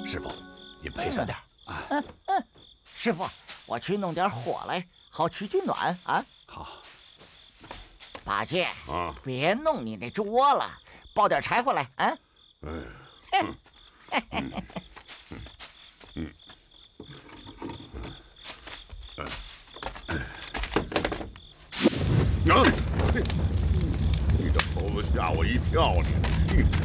师傅，您陪上点啊。 师傅，我去弄点火来，好取取暖啊。 好。 八戒啊， 别弄你那桌了，抱点柴火来啊。 你这猴子吓我一跳，你